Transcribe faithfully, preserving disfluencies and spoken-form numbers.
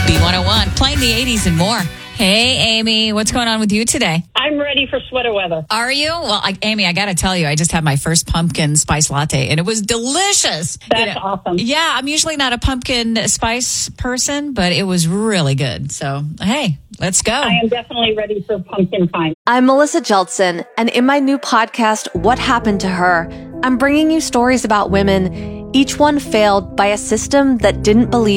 B one oh one, playing the eighties and more. Hey, Amy, what's going on with you today? I'm ready for sweater weather. Are you? Well, I, Amy, I got to tell you, I just had my first pumpkin spice latte, and it was delicious. That's you know, awesome. Yeah, I'm usually not a pumpkin spice person, but it was really good. So, hey, let's go. I am definitely ready for pumpkin pie. I'm Melissa Jeltsin, and in my new podcast, What Happened to Her, I'm bringing you stories about women, each one failed by a system that didn't believe